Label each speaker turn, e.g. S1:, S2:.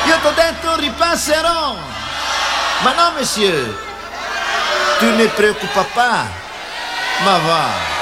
S1: Io t'ho detto ripasserò. Ma no, monsieur. Tu ne preoccupa pas. Ma va.